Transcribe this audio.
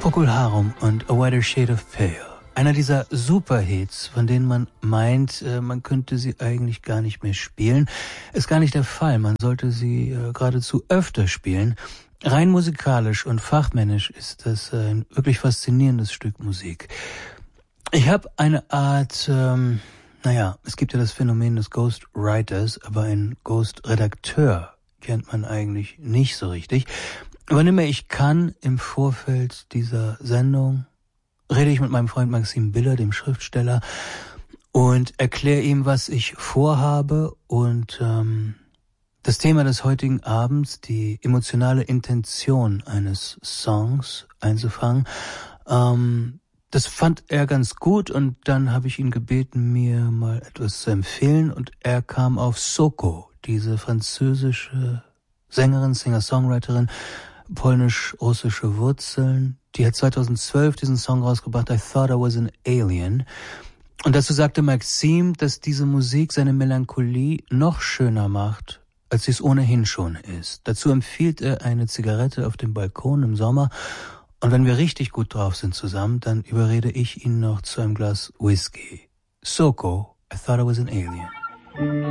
Procol Harum und A Whiter Shade of Pale. Einer dieser Superhits, von denen man meint, man könnte sie eigentlich gar nicht mehr spielen. Ist gar nicht der Fall. Man sollte sie geradezu öfter spielen. Rein musikalisch und fachmännisch ist das ein wirklich faszinierendes Stück Musik. Ich habe eine Art, es gibt ja das Phänomen des Ghostwriters, aber ein Ghostredakteur kennt man eigentlich nicht so richtig. Wann immer ich kann, im Vorfeld dieser Sendung, rede ich mit meinem Freund Maxim Biller, dem Schriftsteller, und erkläre ihm, was ich vorhabe und das Thema des heutigen Abends, die emotionale Intention eines Songs einzufangen. Das fand er ganz gut und dann habe ich ihn gebeten, mir mal etwas zu empfehlen und er kam auf Soko, diese französische Sängerin, Singer-Songwriterin, polnisch-russische Wurzeln. Die hat 2012 diesen Song rausgebracht, I Thought I Was an Alien. Und dazu sagte Maxim, dass diese Musik seine Melancholie noch schöner macht, als sie es ohnehin schon ist. Dazu empfiehlt er eine Zigarette auf dem Balkon im Sommer. Und wenn wir richtig gut drauf sind zusammen, dann überrede ich ihn noch zu einem Glas Whisky. Soko, I Thought I Was an Alien.